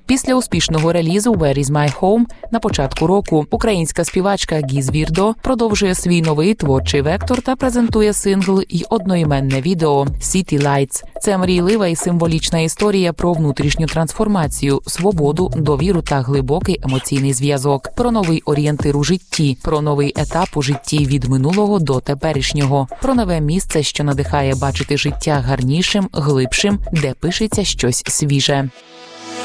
Після успішного релізу «Where is my home» на початку року українська співачка Гіз Вірдо продовжує свій новий творчий вектор та презентує сингл і одноіменне відео «City Lights». Це мрійлива і символічна історія про внутрішню трансформацію, свободу, довіру та глибокий емоційний зв'язок. Про новий орієнтир у житті, про новий етап у житті від минулого до теперішнього, про нове місце, що надихає бачити життя гарнішим, глибшим, де пишеться щось свіже.